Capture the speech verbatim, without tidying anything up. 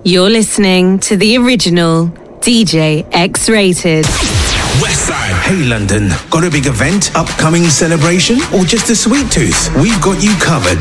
You're listening to the original D J X-Rated. Westside. Hey London, got a big event, upcoming celebration, or just a sweet tooth? We've got you covered.